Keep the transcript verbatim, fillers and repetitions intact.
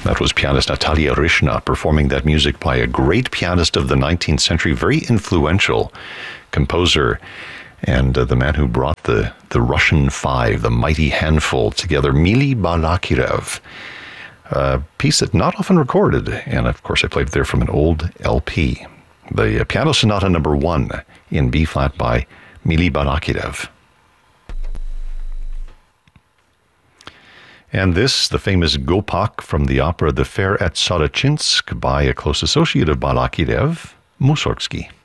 That was pianist Natalia Rishna performing that music by a great pianist of the nineteenth century, very influential composer, and uh, the man who brought the, the Russian Five, the mighty handful, together, Mili Balakirev. A piece that not often recorded, and of course I played there from an old L P. The uh, Piano Sonata number one in B-flat by Mili Balakirev. And this, the famous Gopak from the opera The Fair at Soroczynsk by a close associate of Balakirev, Mussorgsky.